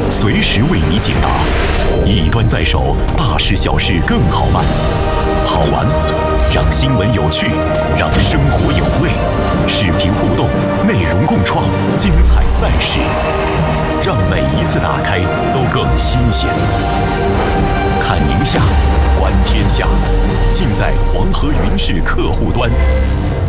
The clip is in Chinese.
随时为你解答。一端在手，大事小事更好办。好玩，让新闻有趣，让生活有味。视频互动，内容共创，精彩赛事，让每一次打开都更新鲜。看宁夏，观天下，尽在黄河云视客户端。